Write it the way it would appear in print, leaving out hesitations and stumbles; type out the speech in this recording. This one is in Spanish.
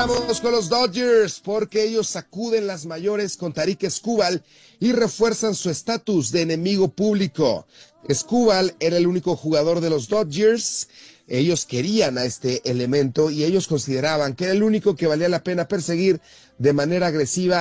Vamos con los Dodgers, porque ellos sacuden las mayores con Tarik Skubal y refuerzan su estatus de enemigo público. Skubal era el único jugador de los Dodgers. Ellos querían a este elemento y ellos consideraban que era el único que valía la pena perseguir de manera agresiva